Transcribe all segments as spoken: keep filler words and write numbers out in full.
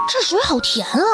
这水好甜啊！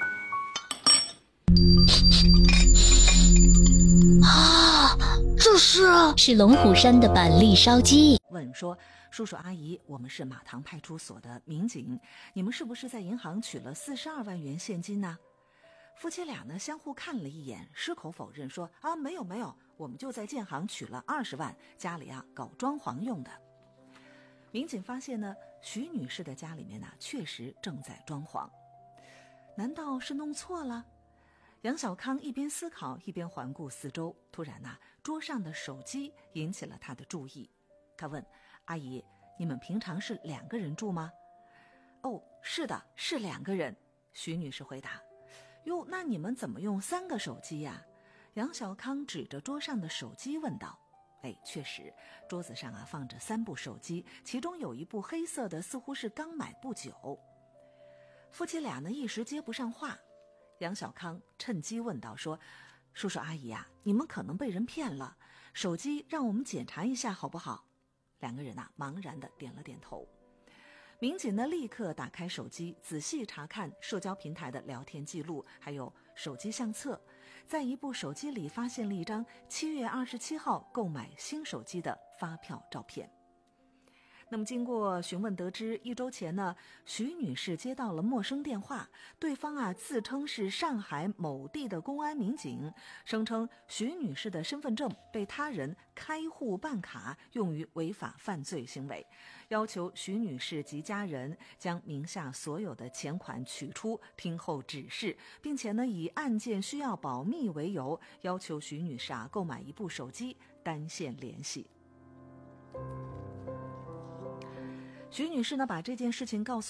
啊，这是是龙虎山的板栗烧鸡。 问说，叔叔阿姨，我们是马塘派出所的民警，你们是不是在银行取了四十二万元现金呢？夫妻俩呢相互看了一眼，矢口否认说啊，没有没有，我们就在建行取了二十万，家里啊搞装潢用的。民警发现呢，徐女士的家里面呢确实正在装潢，难道是弄错了？杨小康一边思考一边环顾四周，突然呐、啊，桌上的手机引起了他的注意。他问阿姨，你们平常是两个人住吗？哦，是的，是两个人。徐女士回答。哟，那你们怎么用三个手机呀？杨小康指着桌上的手机问道。哎，确实，桌子上啊放着三部手机，其中有一部黑色的，似乎是刚买不久。夫妻俩呢一时接不上话，杨小康趁机问道说，叔叔阿姨啊，你们可能被人骗了，手机让我们检查一下好不好？两个人啊茫然地点了点头。民警呢立刻打开手机，仔细查看社交平台的聊天记录，还有手机相册，在一部手机里发现了一张七月二十七号购买新手机的发票照片。那么经过询问得知，一周前呢，徐女士接到了陌生电话，对方啊自称是上海某地的公安民警，声称徐女士的身份证被他人开户办卡，用于违法犯罪行为，要求徐女士及家人将名下所有的钱款取出，听候指示，并且呢以案件需要保密为由，要求徐女士啊购买一部手机单线联系。徐女士呢把这件事情告诉